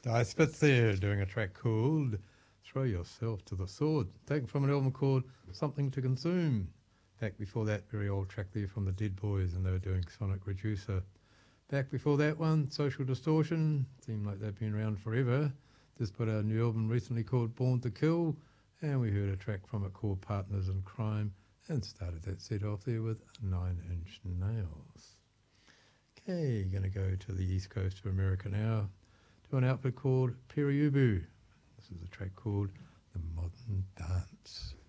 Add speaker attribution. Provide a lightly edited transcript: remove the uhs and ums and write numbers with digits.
Speaker 1: Die Spitz there, doing a track called Throw Yourself to the Sword, taken from an album called Something to Consume. Back before that, very old track there from the Dead Boys, and they were doing Sonic Reducer. Back before that one, Social Distortion, seemed like they've been around forever. Just put out a new album recently called Born to Kill, and we heard a track from it called Partners in Crime, and started that set off there with Nine Inch Nails. Okay, going to go to the east coast of America now, to an outfit called Periubu. This is a track called The Modern Dance.